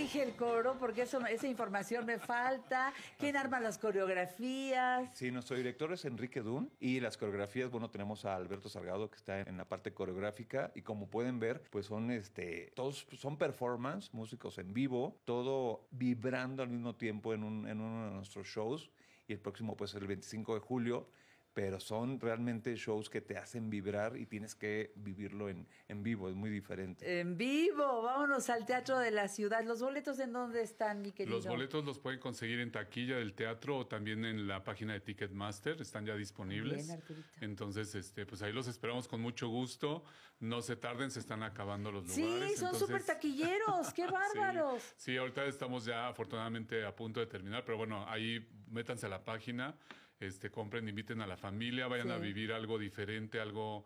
dirige el coro? Porque esa información me falta. ¿Quién arma las coreografías? Sí, nuestro director es Enrique Dun y las coreografías, bueno, tenemos a Alberto Salgado que está en la parte coreográfica y como pueden ver, pues son todos son performance, músicos en vivo, todo vibrando al mismo tiempo en uno de nuestros shows y el próximo pues el 25 de julio. Pero son realmente shows que te hacen vibrar y tienes que vivirlo en vivo, es muy diferente. En vivo, vámonos al Teatro de la Ciudad. ¿Los boletos en dónde están, mi querido? Los boletos los pueden conseguir en taquilla del teatro o también en la página de Ticketmaster, están ya disponibles. Bien, Arturito. Entonces, pues ahí los esperamos con mucho gusto. No se tarden, se están acabando los Sí, lugares. son súper taquilleros, qué bárbaros. Sí, ahorita estamos ya afortunadamente a punto de terminar, pero bueno, ahí métanse a la página. Compren, inviten a la familia, vayan a vivir algo diferente, algo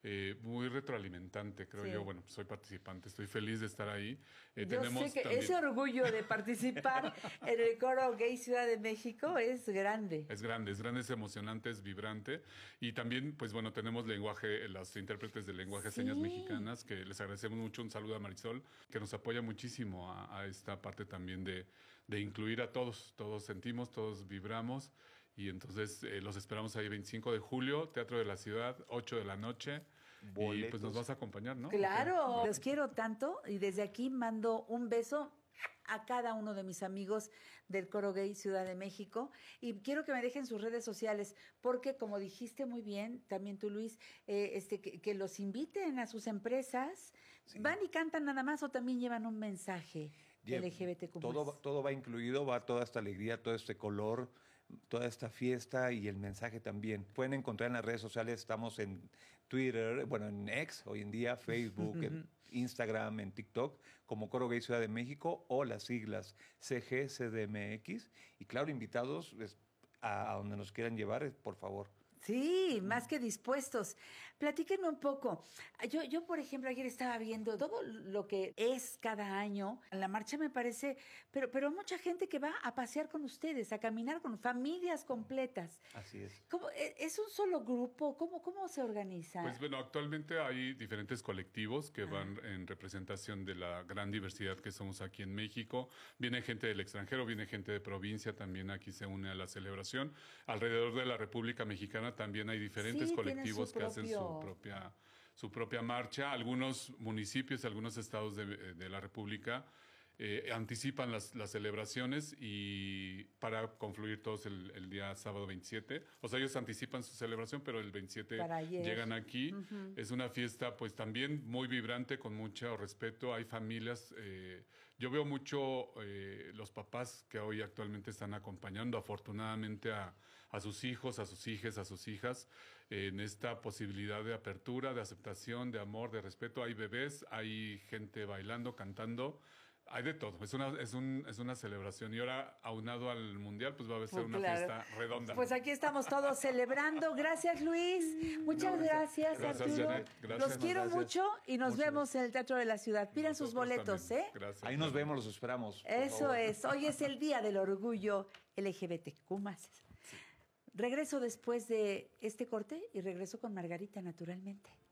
muy retroalimentante, creo yo. Bueno, soy participante, estoy feliz de estar ahí. Yo sé que también ese orgullo de participar en el Coro Gay Ciudad de México es grande. Es grande, es emocionante, es vibrante. Y también, pues bueno, tenemos las intérpretes de lenguaje de señas mexicanas, que les agradecemos mucho. Un saludo a Marisol, que nos apoya muchísimo a esta parte también de incluir a todos. Todos sentimos, todos vibramos. Y entonces los esperamos ahí 25 de julio, Teatro de la Ciudad, 8 de la noche. Boletos. Y pues nos vas a acompañar, ¿no? Claro, los quiero tanto y desde aquí mando un beso a cada uno de mis amigos del Coro Gay Ciudad de México y quiero que me dejen sus redes sociales porque como dijiste muy bien, también tú Luis, que los inviten a sus empresas, van y cantan nada más o también llevan un mensaje LGBTQ+. Todo va incluido, va toda esta alegría, todo este color, toda esta fiesta y el mensaje también. Pueden encontrar en las redes sociales, estamos en Twitter, bueno, en X, hoy en día, Facebook, en Instagram, en TikTok, como Coro Gay Ciudad de México o las siglas CGCDMX. Y claro, invitados a donde nos quieran llevar, por favor. Sí, más que dispuestos. Platíquenme un poco. Yo, por ejemplo, ayer estaba viendo todo lo que es cada año. La marcha me parece, pero mucha gente que va a pasear con ustedes, a caminar con familias completas. Así es. ¿Es un solo grupo? ¿Cómo se organiza? Pues bueno, actualmente hay diferentes colectivos que van en representación de la gran diversidad que somos aquí en México. Viene gente del extranjero, viene gente de provincia, también aquí se une a la celebración. Alrededor de la República Mexicana también hay diferentes colectivos que hacen su propia marcha. Algunos municipios, algunos estados de la República anticipan las celebraciones y para confluir todos el día sábado 27. O sea, ellos anticipan su celebración, pero el 27 llegan aquí. Es una fiesta pues también muy vibrante, con mucho respeto. Hay familias, yo veo mucho los papás que hoy actualmente están acompañando afortunadamente a sus hijos, a sus hijes, a sus hijas en esta posibilidad de apertura, de aceptación, de amor, de respeto. Hay bebés, hay gente bailando, cantando. Hay de todo, es una celebración y ahora aunado al Mundial pues va a ser una fiesta redonda. Pues aquí estamos todos celebrando. Gracias Luis, muchas gracias Arturo. Janet. Los quiero mucho y nos vemos en el Teatro de la Ciudad. Pidan sus boletos, también. Gracias. Ahí nos vemos, los esperamos. Eso es, hoy es el Día del Orgullo LGBTQ+. Regreso después de este corte y regreso con Margarita naturalmente.